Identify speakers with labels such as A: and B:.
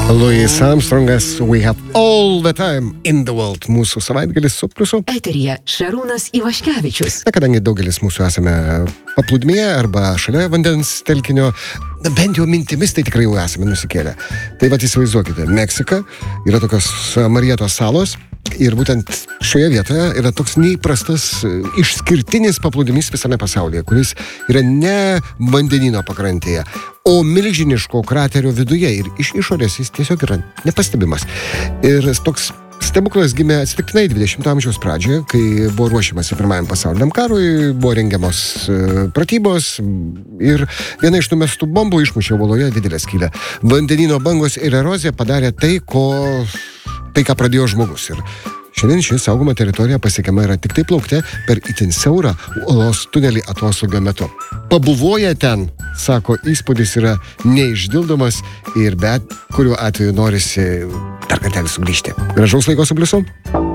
A: Louis Armstrongas, We Have All the Time in the World. Mūsų savaitgalis su pliusu.
B: Eteryje Šarūnas Ivaškevičius.
A: Kadangi daugelis mūsų esame paplūdimyje arba šalia vandens telkinio, bent jau mintimis tai tikrai jau esame nusikėlę. Tai vat įsivaizduokite, Meksika yra tokios Marietos salos ir būtent šioje vietoje yra toks neįprastas, išskirtinis paplūdimys visame pasaulyje, kuris yra ne vandenyno pakrantėje, o milžiniško kraterio viduje ir iš išorės jis tiesiog yra nepastebimas. Ir toks stebuklas gimė atsitiktinai 20 amžiaus pradžioje, kai buvo ruošiamasi pirmajam pasauliniam karui, buvo rengiamos pratybos ir viena iš numestų bombų išmušė uoloje didelę skylę. Vandenyno bangos ir erozija padarė tai, ką pradėjo žmogus. Ir šiandien ši saugoma teritorija pasiekiama yra tik tai plaukte per itin siaurą uolos tunelį atoslūgio metu. Pabuvoję ten, sako, įspūdis yra neišdildomas ir bet kuriuo atveju norisi dar kartelį sugrįžti. Gražaus laiko su pliusu.